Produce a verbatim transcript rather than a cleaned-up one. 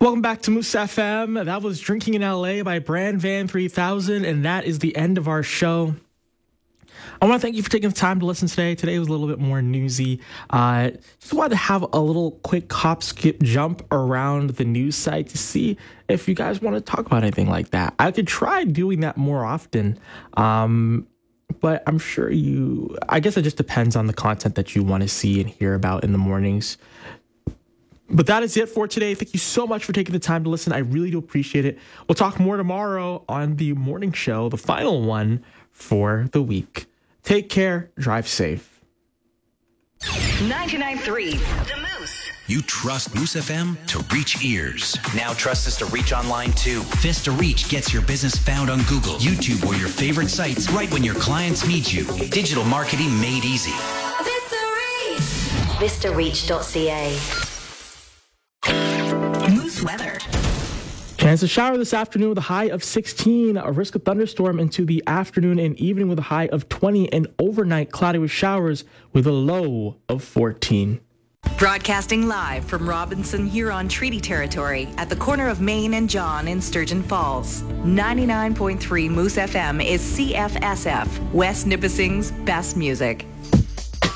Welcome back to Moose F M. That was Drinking in L A by Brand Van three thousand, and that is the end of our show. I want to thank you for taking the time to listen today. Today was a little bit more newsy. Uh, just wanted to have a little quick hop, skip, jump around the news site to see if you guys want to talk about anything like that. I could try doing that more often, um, but I'm sure you... I guess it just depends on the content that you want to see and hear about in the mornings. But that is it for today. Thank you so much for taking the time to listen. I really do appreciate it. We'll talk more tomorrow on the morning show, the final one for the week. Take care. Drive safe. ninety-nine point three The Moose. You trust Moose F M to reach ears. Now trust us to reach online too. Vista Reach gets your business found on Google, YouTube, or your favorite sites right when your clients need you. Digital marketing made easy. Vista Reach. Vista Reach dot C A. Moose weather. Chance of shower this afternoon with a high of sixteen. A risk of thunderstorm into the afternoon and evening with a high of twenty. And overnight cloudy with showers with a low of fourteen. Broadcasting live from Robinson Huron Treaty Territory at the corner of Main and John in Sturgeon Falls. ninety-nine point three Moose F M is C F S F, West Nipissing's best music.